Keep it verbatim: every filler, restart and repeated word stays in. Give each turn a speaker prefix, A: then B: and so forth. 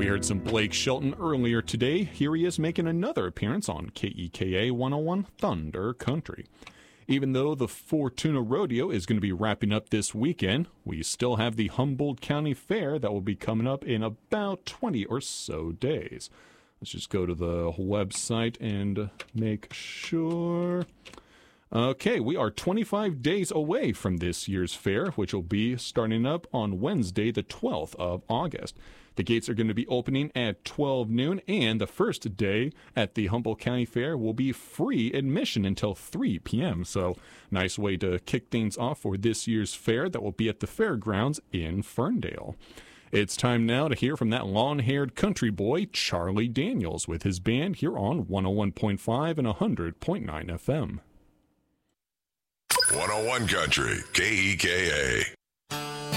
A: We heard some Blake Shelton earlier today. Here he is making another appearance on K E K A one oh one Thunder Country. Even though the Fortuna Rodeo is going to be wrapping up this weekend, we still have the Humboldt County Fair that will be coming up in about twenty or so days. Let's just go to the website and make sure. Okay, we are twenty-five days away from this year's fair, which will be starting up on Wednesday, the twelfth of August. The gates are going to be opening at twelve noon, and the first day at the Humboldt County Fair will be free admission until three p.m. So, nice way to kick things off for this year's fair that will be at the fairgrounds in Ferndale. It's time now to hear from that long-haired country boy, Charlie Daniels, with his band here on one oh one point five and one hundred point nine F M.
B: one oh one Country, K E K A.